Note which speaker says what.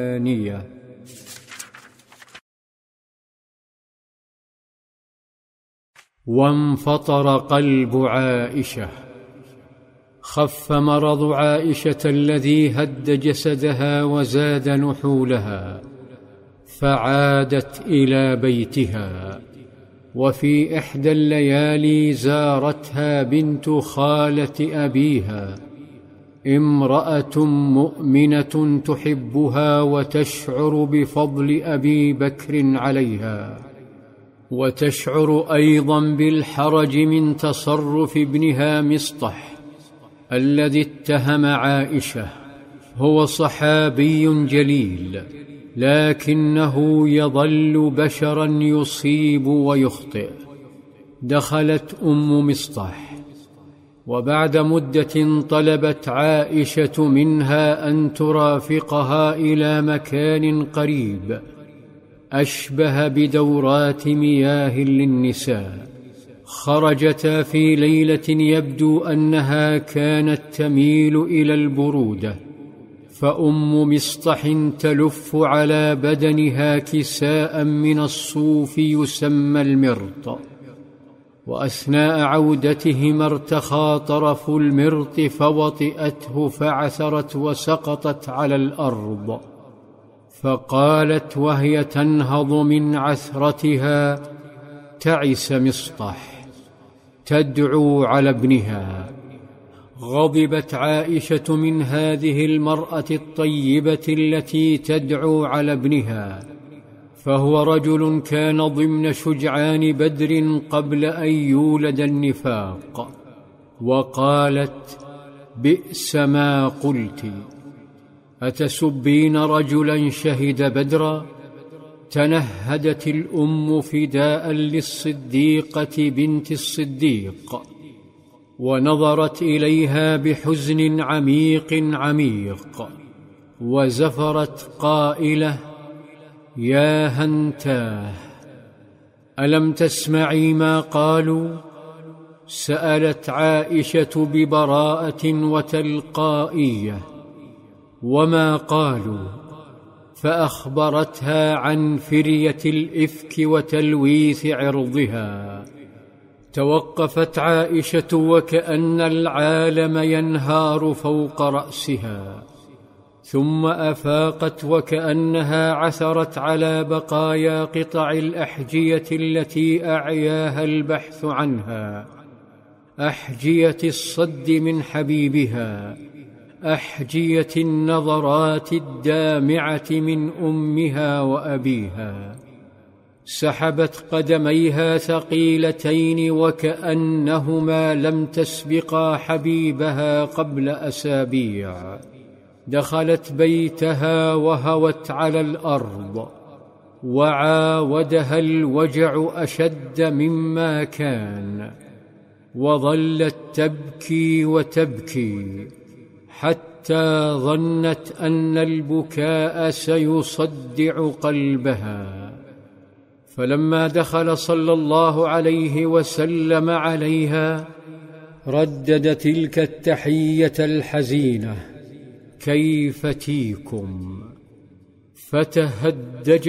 Speaker 1: نية. وانفطر قلب عائشة، خف مرض عائشة الذي هد جسدها وزاد نحولها، فعادت إلى بيتها. وفي إحدى الليالي زارتها بنت خالة أبيها، امرأة مؤمنة تحبها وتشعر بفضل أبي بكر عليها، وتشعر أيضا بالحرج من تصرف ابنها مصطح الذي اتهم عائشة. هو صحابي جليل، لكنه يظل بشرا يصيب ويخطئ. دخلت مصطح، وبعد مدة طلبت عائشة منها أن ترافقها إلى مكان قريب أشبه بدورات مياه للنساء. خرجتا في ليلة يبدو أنها كانت تميل إلى البرودة، مصطح تلف على بدنها كساء من الصوف يسمى المرط، وأثناء عودتهما ارتخى طرف المرط فوطئته فعثرت وسقطت على الأرض. فقالت وهي تنهض من عثرتها: تعس مصطح، تدعو على ابنها. غضبت عائشة من هذه المرأة الطيبة التي تدعو على ابنها، فهو رجل كان ضمن شجعان بدر قبل أن يولد النفاق. وقالت: بئس ما قلت، أتسبين رجلا شهد بدرا؟ تنهدت الأم فداء للصديقة بنت الصديق، ونظرت إليها بحزن عميق عميق، وزفرت قائلة: يا هنتاه، ألم تسمعي ما قالوا؟ سألت عائشة ببراءة وتلقائية: وما قالوا؟ فأخبرتها عن فرية الإفك وتلويث عرضها. توقفت عائشة وكأن العالم ينهار فوق رأسها، ثم أفاقت وكأنها عثرت على بقايا قطع الأحجية التي أعياها البحث عنها، أحجية الصد من حبيبها، أحجية النظرات الدامعة من أمها وأبيها. سحبت قدميها ثقيلتين وكأنهما لم تسبقا حبيبها قبل أسابيع. دخلت بيتها وهوت على الأرض، وعاودها الوجع أشد مما كان، وظلت تبكي وتبكي حتى ظنت أن البكاء سيصدع قلبها. فلما دخل صلى الله عليه وسلم عليها ردد تلك التحية الحزينة: كيف تيكم؟ فتهدج